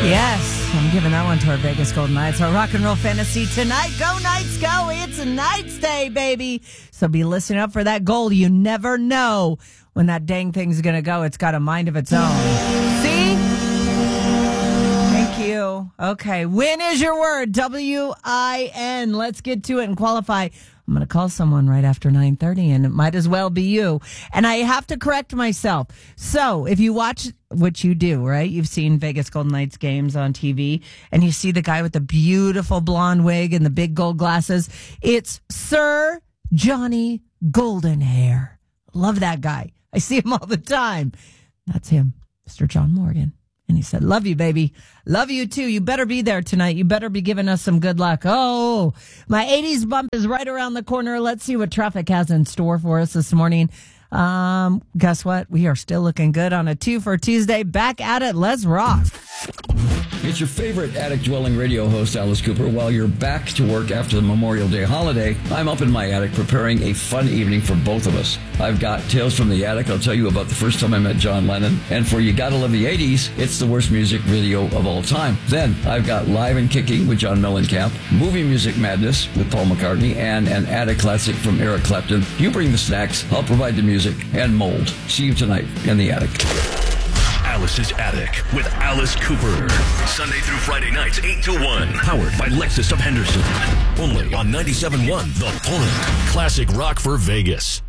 Yes, I'm giving that one to our Vegas Golden Knights. Our rock and roll fantasy tonight. Go Knights, go. It's a Knights Day, baby. So be listening up for that goal. You never know when that dang thing's going to go. It's got a mind of its own. See? Thank you. Okay, win is your word. W-I-N. Let's get to it and qualify. I'm going to call someone right after 9:30, and it might as well be you. And I have to correct myself. So if you watch, what you do, right? You've seen Vegas Golden Knights games on TV, and you see the guy with the beautiful blonde wig and the big gold glasses. It's Sir Johnny Goldenhair. Love that guy. I see him all the time. That's him, Mr. John Morgan. And he said, love you, baby. Love you, too. You better be there tonight. You better be giving us some good luck. Oh, my 80s bump is right around the corner. Let's see what traffic has in store for us this morning. Guess what? We are still looking good on a 2 for Tuesday. Back at it. Let's rock. It's your favorite attic-dwelling radio host, Alice Cooper. While you're back to work after the Memorial Day holiday, I'm up in my attic preparing a fun evening for both of us. I've got Tales from the Attic. I'll tell you about the first time I met John Lennon. And for You Gotta Love the 80s, it's the worst music video of all time. Then I've got Live and Kicking with John Mellencamp, Movie Music Madness with Paul McCartney, and an attic classic from Eric Clapton. You bring the snacks, I'll provide the music, and mold. See you tonight in the attic. Alice's Attic with Alice Cooper. Sunday through Friday nights, 8 to 1. Powered by Lexus of Henderson. Only on 97.1 The Point. Classic rock for Vegas.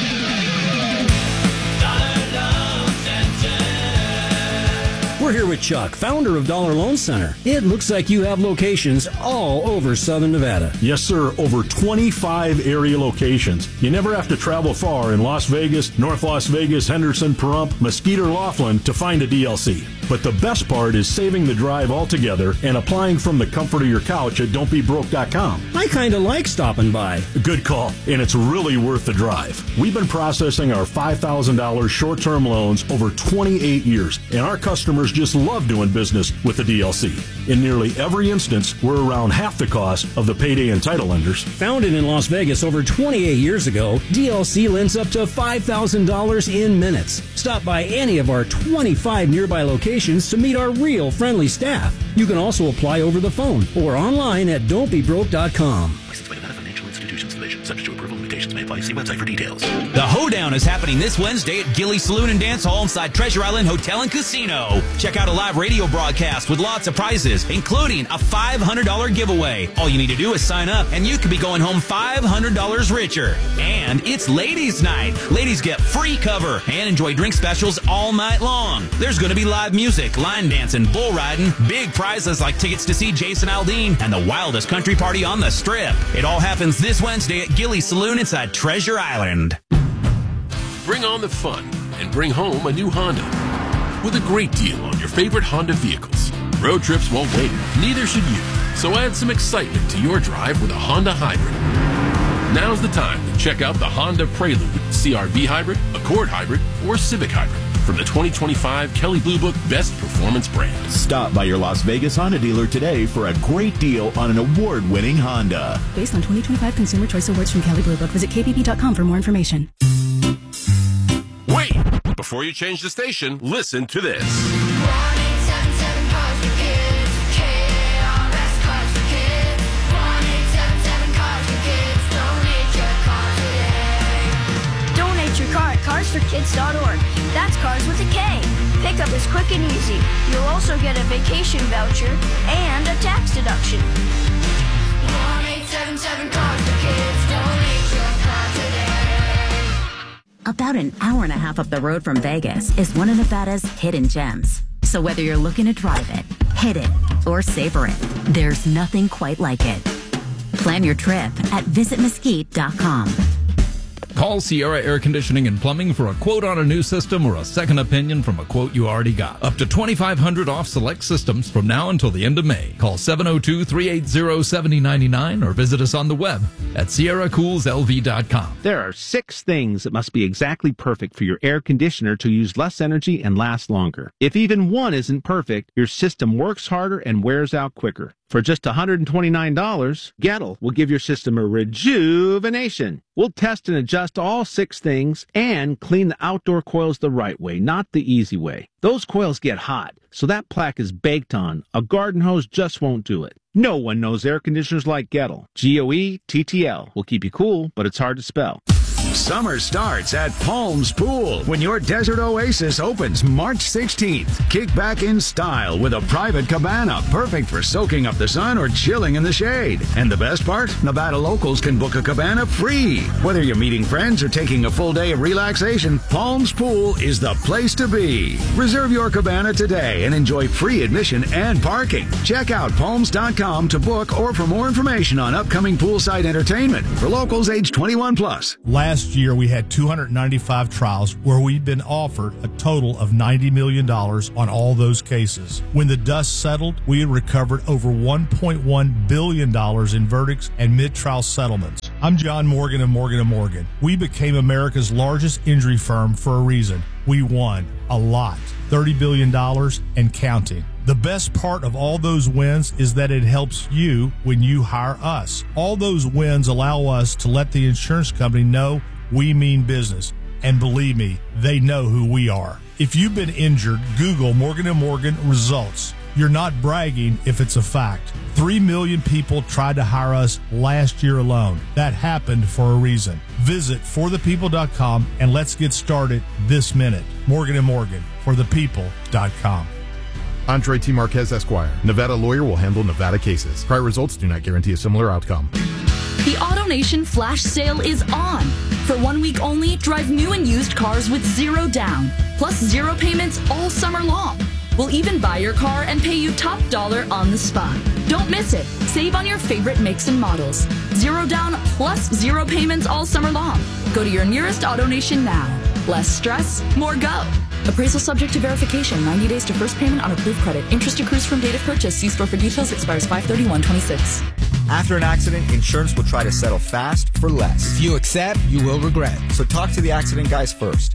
We're here with Chuck, founder of Dollar Loan Center. It looks like you have locations all over Southern Nevada. Yes, sir. Over 25 area locations. You never have to travel far in Las Vegas, North Las Vegas, Henderson, Pahrump, Mesquite, or Laughlin to find a DLC. But the best part is saving the drive altogether and applying from the comfort of your couch at don'tbebroke.com. I kind of like stopping by. Good call, and it's really worth the drive. We've been processing our $5,000 short-term loans over 28 years, and our customers just love doing business with the DLC. In nearly every instance, we're around half the cost of the payday and title lenders. Founded in Las Vegas over 28 years ago, DLC lends up to $5,000 in minutes. Stop by any of our 25 nearby locations to meet our real friendly staff. You can also apply over the phone or online at don'tbebroke.com. Licensed by Nevada Financial Institutions Division. Subject to approval. Limitations may apply. See website for details. The Hoedown is happening this Wednesday at Gilly Saloon and Dance Hall inside Treasure Island Hotel and Casino. Check out a live radio broadcast with lots of prizes, including a $500 giveaway. All you need to do is sign up, and you could be going home $500 richer. And it's Ladies' Night. Ladies get free cover and enjoy drink specials all night long. There's going to be live music, line dancing, bull riding, big prizes like tickets to see Jason Aldean, and the wildest country party on the Strip. It all happens this Wednesday at Gilly Saloon inside Treasure Island. Bring on the fun and bring home a new Honda with a great deal on your favorite Honda vehicles. Road trips won't wait, neither should you. So add some excitement to your drive with a Honda Hybrid. Now's the time to check out the Honda Prelude, CR-V Hybrid, Accord Hybrid, or Civic Hybrid from the 2025 Kelley Blue Book Best Performance Brand. Stop by your Las Vegas Honda dealer today for a great deal on an award-winning Honda. Based on 2025 Consumer Choice Awards from Kelley Blue Book, visit kbb.com for more information. Wait! Before you change the station, listen to this. Donate your car at carsforkids.org. That's cars with a K. Pickup is quick and easy. You'll also get a vacation voucher and a tax deduction. 1-877 Cars for Kids. Donate your car today. About an hour and a half up the road from Vegas is one of Nevada's hidden gems. So whether you're looking to drive it, hit it, or savor it, there's nothing quite like it. Plan your trip at visitmesquite.com. Call Sierra Air Conditioning and Plumbing for a quote on a new system or a second opinion from a quote you already got. Up to $2,500 off select systems from now until the end of May. Call 702-380-7099 or visit us on the web at sierracoolslv.com. There are 6 things that must be exactly perfect for your air conditioner to use less energy and last longer. If even one isn't perfect, your system works harder and wears out quicker. For just $129, Gettle will give your system a rejuvenation. We'll test and adjust all 6 things and clean the outdoor coils the right way, not the easy way. Those coils get hot, so that plaque is baked on. A garden hose just won't do it. No one knows air conditioners like Gettle. GOETTL will keep you cool, but it's hard to spell. Summer starts at Palms Pool when your desert oasis opens March 16th. Kick back in style with a private cabana, perfect for soaking up the sun or chilling in the shade. And the best part? Nevada locals can book a cabana free. Whether you're meeting friends or taking a full day of relaxation, Palms Pool is the place to be. Reserve your cabana today and enjoy free admission and parking. Check out palms.com to book or for more information on upcoming poolside entertainment for locals age 21 plus. Last year, we had 295 trials where we'd been offered a total of $90 million on all those cases. When the dust settled, we had recovered over $1.1 billion in verdicts and mid-trial settlements. I'm John Morgan of Morgan & Morgan. We became America's largest injury firm for a reason. We won a lot, $30 billion and counting. The best part of all those wins is that it helps you when you hire us. All those wins allow us to let the insurance company know we mean business. And believe me, they know who we are. If you've been injured, Google Morgan & Morgan results. You're not bragging if it's a fact. 3 million people tried to hire us last year alone. That happened for a reason. Visit forthepeople.com and let's get started this minute. Morgan & Morgan, forthepeople.com. Andre T. Marquez, Esquire. Nevada lawyer will handle Nevada cases. Prior results do not guarantee a similar outcome. The AutoNation flash sale is on. For 1 week only, drive new and used cars with zero down, plus zero payments all summer long. We'll even buy your car and pay you top dollar on the spot. Don't miss it. Save on your favorite makes and models. Zero down plus zero payments all summer long. Go to your nearest AutoNation now. Less stress, more go. Appraisal subject to verification. 90 days to first payment on approved credit. Interest accrues from date of purchase. See store for details. Expires 5/31/26. After an accident, insurance will try to settle fast for less. If you accept, you will regret. So talk to the accident guys first.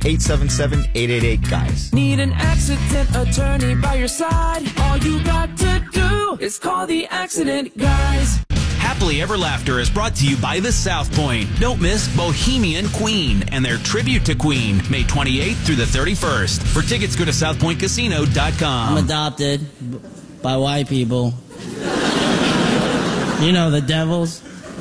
877-888-GUYS. Need an accident attorney by your side? All you got to do is call the accident guys. Happily Ever Laughter is brought to you by the South Point. Don't miss Bohemian Queen and their tribute to Queen, May 28th through the 31st. For tickets, go to southpointcasino.com. I'm adopted by white people. You know, the devils.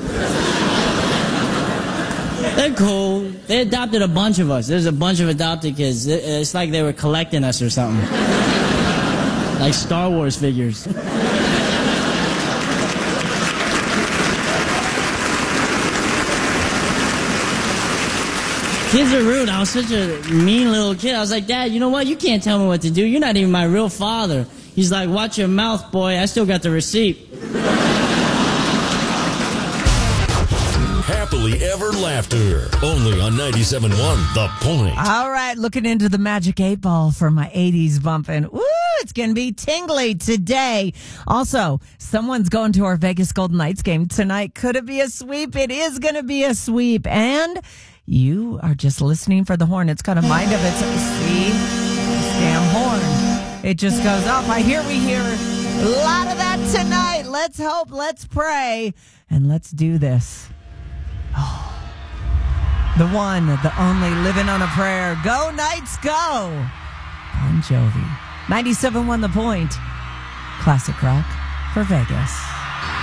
They're cool. They adopted a bunch of us. There's a bunch of adopted kids. It's like they were collecting us or something. Like Star Wars figures. Kids are rude. I was such a mean little kid. I was like, Dad, you know what? You can't tell me what to do. You're not even my real father. He's like, watch your mouth, boy. I still got the receipt. Happily Ever Laughter. Only on 97.1 The Point. All right, looking into the Magic 8 Ball for my 80s bumping. Woo, it's going to be tingly today. Also, someone's going to our Vegas Golden Knights game tonight. Could it be a sweep? It is going to be a sweep. And you are just listening for the horn. It's got a mind of its own. See? This damn horn. It just goes off. We hear a lot of that tonight. Let's hope, let's pray, and let's do this. Oh, the one, the only, living on a prayer. Go Knights, go! Bon Jovi. 97.1 The Point. Classic rock for Vegas.